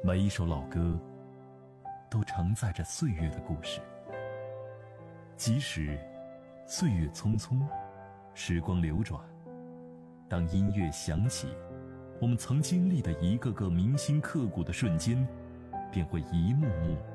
每一首老歌都承载着岁月的故事，即使岁月匆匆，时光流转，当音乐响起，我们曾经历的一个个铭心刻骨的瞬间便会一幕幕